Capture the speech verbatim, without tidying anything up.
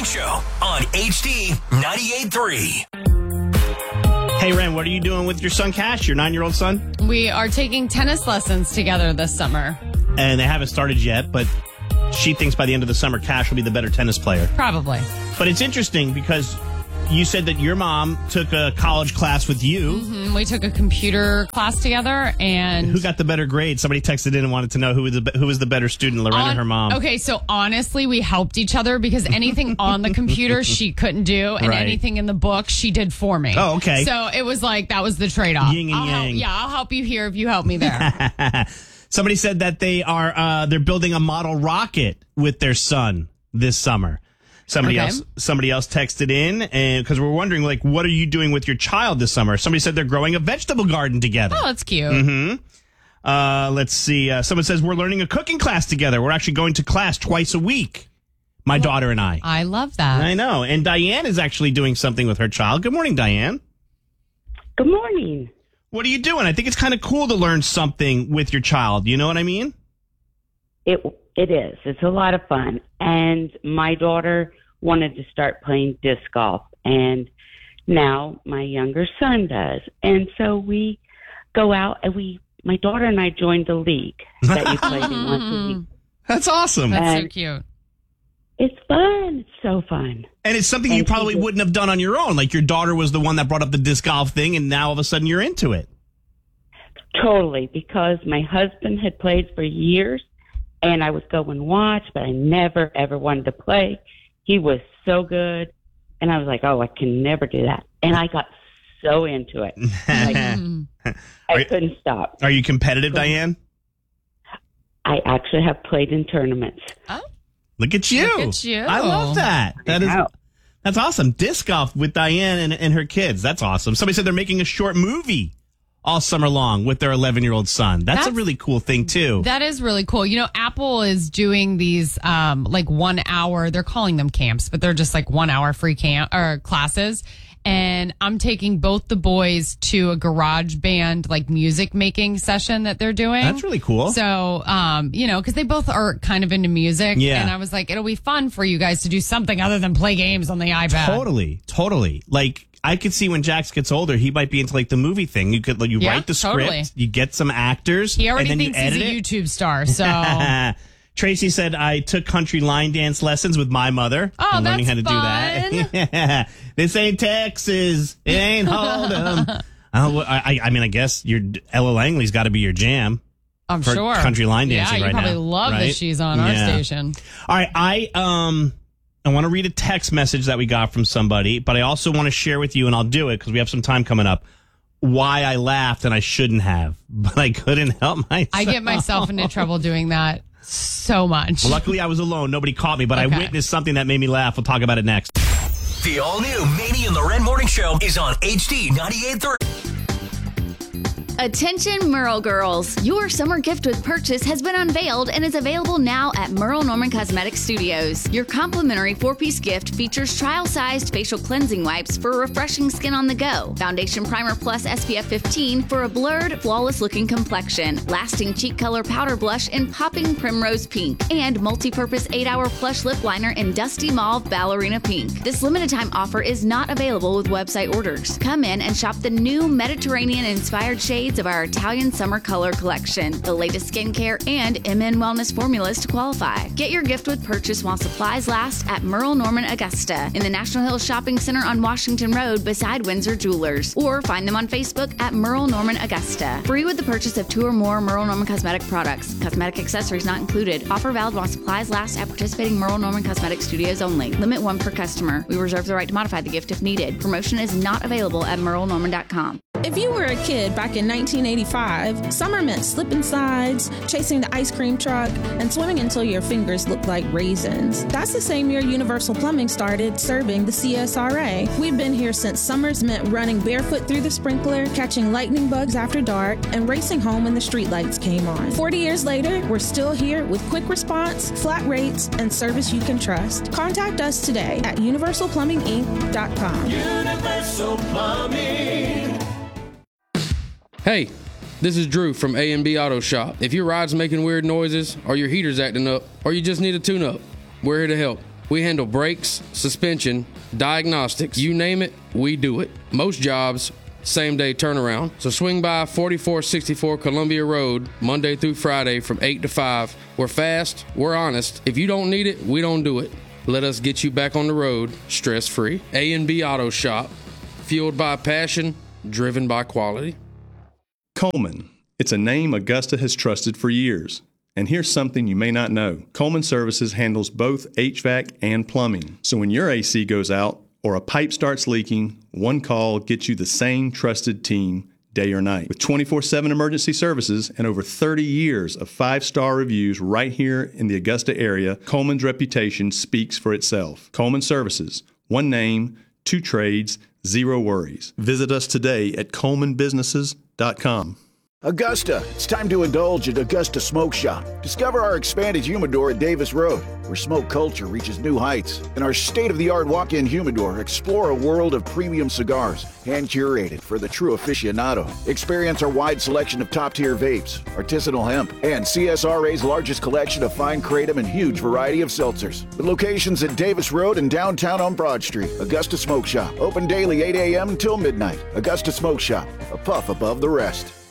Show on H D ninety-eight point three. Hey, Ren, what are you doing with your son, Cash, your nine-year-old son? We are taking tennis lessons together this summer. And they haven't started yet, but she thinks by the end of the summer, Cash will be the better tennis player. Probably. But it's interesting because you said that your mom took a college class with you. Mm-hmm. We took a computer class together, and who got the better grade? Somebody texted in and wanted to know who was the who was the better student, Lorena on, or her mom. Okay, so honestly, we helped each other because anything on the computer she couldn't do, and Right. anything in the book she did for me. Oh, okay. So it was like that was the trade-off. Yin and I'll help, yang. yeah, I'll help you here if you help me there. Somebody said that they are uh, they're building a model rocket with their son this summer. Somebody Okay. else somebody else texted in and because we're wondering, like, what are you doing with your child this summer? Somebody said they're growing a vegetable garden together. Oh, that's cute. Mm-hmm. Uh, let's see. Uh, someone says we're learning a cooking class together. We're actually going to class twice a week. My daughter and I. I love that. I know. And Diane is actually doing something with her child. Good morning, Diane. Good morning. What are you doing? I think it's kind of cool to learn something with your child. You know what I mean? It it is. It's a lot of fun. And my daughter wanted to start playing disc golf, and now my younger son does. And so we go out and we. My daughter and I joined the league that you played in once a week. That's awesome. That's so And- cute. It's fun. It's so fun. And it's something you And she probably did- wouldn't have done on your own. Like your daughter was the one that brought up the disc golf thing, and now all of a sudden you're into it. Totally, because my husband had played for years, and I would go and watch, but I never, ever wanted to play. He was so good, and I was like, oh, I can never do that. And I got so into it. Like, I Are- couldn't stop. Are you competitive, Diane? I actually have played in tournaments. Oh, Look at you. Look at you. I love that. That is know. that's awesome. Disc golf with Diane and, and her kids. That's awesome. Somebody said they're making a short movie all summer long with their eleven-year-old son. That's, That's- a really cool thing, too. that is really cool. You know, Apple is doing these um, like one hour. They're calling them camps, but they're just like one hour free camp or classes. And I'm taking both the boys to a garage band like music making session that they're doing. That's really cool. So, um, you know, because they both are kind of into music. Yeah. And I was like, it'll be fun for you guys to do something other than play games on the iPad. Totally, totally. Like, I could see when Jax gets older, he might be into like the movie thing. You could, you Yeah, write the script, totally. you get some actors, He already and then thinks you edit he's a it. YouTube star. So, Tracy said, I took country line dance lessons with my mother. Oh, I'm learning that's how to do that. This ain't Texas. It ain't Hold'em. Oh, I, I mean, I guess your Ella Langley's got to be your jam. I'm for sure. country line dancing yeah, right you probably now, love that right? she's on Yeah. our station. All right, I um I want to read a text message that we got from somebody, but I also want to share with you, and I'll do it because we have some time coming up, why I laughed and I shouldn't have, but I couldn't help myself. I get myself into trouble doing that so much. Luckily, I was alone. Nobody caught me, but I Okay. witnessed something that made me laugh. We'll talk about it next. The all-new Manny and Loren Morning Show is on H D ninety-eight point three. Attention Merle girls, your summer gift with purchase has been unveiled and is available now at Merle Norman Cosmetic Studios. Your complimentary four-piece gift features trial-sized facial cleansing wipes for refreshing skin on the go, foundation primer plus S P F fifteen for a blurred, flawless-looking complexion, lasting cheek color powder blush in popping primrose pink, and multi-purpose eight-hour plush lip liner in dusty mauve ballerina pink. This limited-time offer is not available with website orders. Come in and shop the new Mediterranean-inspired shades of our Italian summer color collection, the latest skincare and M N wellness formulas to qualify. Get your gift with purchase while supplies last at Merle Norman Augusta in the National Hills Shopping Center on Washington Road beside Windsor Jewelers, or find them on Facebook at Merle Norman Augusta. Free with the purchase of two or more Merle Norman cosmetic products. Cosmetic accessories not included. Offer valid while supplies last at participating Merle Norman Cosmetic Studios only. Limit one per customer. We reserve the right to modify the gift if needed. Promotion is not available at merle norman dot com. If you were a kid back in nineteen eighty-five, summer meant slipping sides, chasing the ice cream truck, and swimming until your fingers looked like raisins. That's the same year Universal Plumbing started serving the C S R A. We've been here since summers meant running barefoot through the sprinkler, catching lightning bugs after dark, and racing home when the streetlights came on. forty years later, we're still here with quick response, flat rates, and service you can trust. Contact us today at universal plumbing inc dot com. Universal Plumbing. Hey, this is Drew from A and B Auto Shop. If your ride's making weird noises, or your heater's acting up, or you just need a tune-up, we're here to help. We handle brakes, suspension, diagnostics, you name it, we do it. Most jobs, same day turnaround. So swing by forty-four sixty-four Columbia Road, Monday through Friday from eight to five. We're fast, we're honest. If you don't need it, we don't do it. Let us get you back on the road, stress-free. A and B Auto Shop, fueled by passion, driven by quality. Coleman. It's a name Augusta has trusted for years. And here's something you may not know. Coleman Services handles both H V A C and plumbing. So when your A C goes out or a pipe starts leaking, one call gets you the same trusted team day or night. With twenty-four seven emergency services and over thirty years of five-star reviews right here in the Augusta area, Coleman's reputation speaks for itself. Coleman Services. One name, two trades, zero worries. Visit us today at coleman businesses dot com. Augusta, it's time to indulge at Augusta Smoke Shop. Discover our expanded humidor at Davis Road, where smoke culture reaches new heights. In our state-of-the-art walk-in humidor, explore a world of premium cigars, hand-curated for the true aficionado. Experience our wide selection of top-tier vapes, artisanal hemp, and C S R A's largest collection of fine kratom and huge variety of seltzers. With locations at Davis Road and downtown on Broad Street, Augusta Smoke Shop. Open daily eight a.m. until midnight. Augusta Smoke Shop, a puff above the rest.